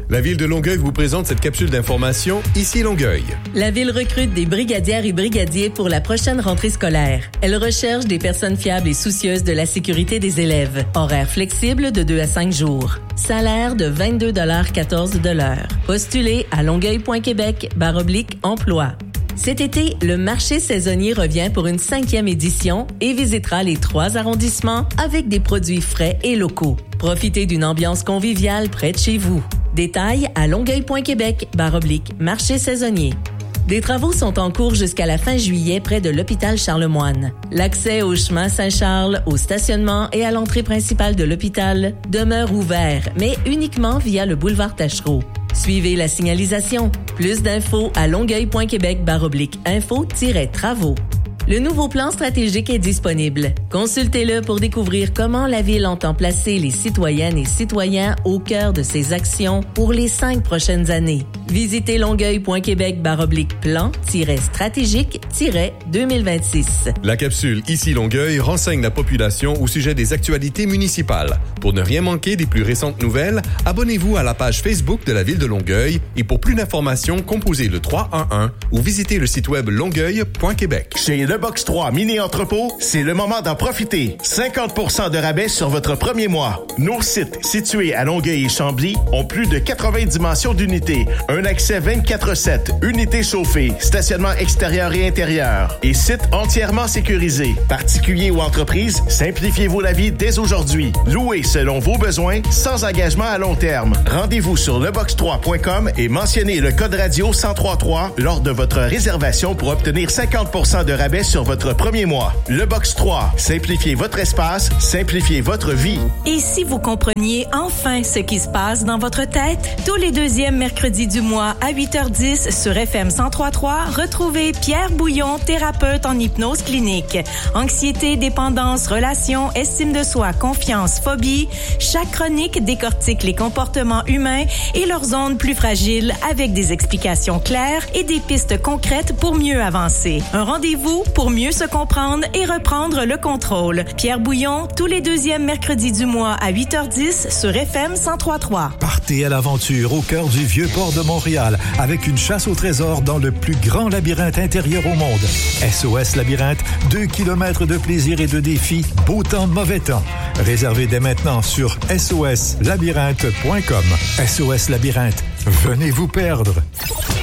La Ville de Longueuil vous présente cette capsule d'information Ici Longueuil. La Ville recrute des brigadières et brigadiers pour la prochaine rentrée scolaire. Elle recherche des personnes fiables et soucieuses de la sécurité des élèves. Horaire flexible de 2 à 5 jours. Salaire de 22,14 $ de l'heure. Postulez à longueuil.québec/emploi. Cet été, le marché saisonnier revient pour une 5e édition et visitera les 3 arrondissements avec des produits frais et locaux. Profitez d'une ambiance conviviale près de chez vous. Détails à longueuil.québec/marché saisonnier. Des travaux sont en cours jusqu'à la fin juillet près de l'hôpital Charlemagne. L'accès au chemin Saint-Charles, au stationnement et à l'entrée principale de l'hôpital demeure ouvert, mais uniquement via le boulevard Taschereau. Suivez la signalisation. Plus d'infos à longueuil.québec/info-travaux. Le nouveau plan stratégique est disponible. Consultez-le pour découvrir comment la Ville entend placer les citoyennes et citoyens au cœur de ses actions pour les 5 prochaines années. Visitez longueuil.québec/plan-stratégique-2026. La capsule Ici Longueuil renseigne la population au sujet des actualités municipales. Pour ne rien manquer des plus récentes nouvelles, abonnez-vous à la page Facebook de la Ville de Longueuil et pour plus d'informations, composez le 311 ou visitez le site web longueuil.québec. Chez Le Box 3 Mini-Entrepôt, c'est le moment d'en profiter. 50% de rabais sur votre premier mois. Nos sites, situés à Longueuil et Chambly, ont plus de 80 dimensions d'unités. Un accès 24/7, unités chauffées, stationnement extérieur et intérieur et site entièrement sécurisé. Particuliers ou entreprises, simplifiez-vous la vie dès aujourd'hui. Louez selon vos besoins, sans engagement à long terme. Rendez-vous sur lebox3.com et mentionnez le code radio 1033 lors de votre réservation pour obtenir 50% de rabais sur votre premier mois. Le Box 3, simplifiez votre espace, simplifiez votre vie. Et si vous compreniez enfin ce qui se passe dans votre tête, tous les 2e mercredis du mois à 8h10 sur FM 1033, retrouvez Pierre Bouillon, thérapeute en hypnose clinique. Anxiété, dépendance, relations, estime de soi, confiance, phobie. Chaque chronique décortique les comportements humains et leurs zones plus fragiles avec des explications claires et des pistes concrètes pour mieux avancer. Un rendez-vous pour mieux se comprendre et reprendre le contrôle. Pierre Bouillon, tous les 2e mercredis du mois à 8h10 sur FM 1033. Partez à l'aventure au cœur du vieux port de Montréal avec une chasse au trésor dans le plus grand labyrinthe intérieur au monde. SOS Labyrinthe, 2 kilomètres de plaisir et de défis, beau temps, mauvais temps. Réservez dès maintenant sur soslabyrinthe.com. SOS Labyrinthe, venez vous perdre.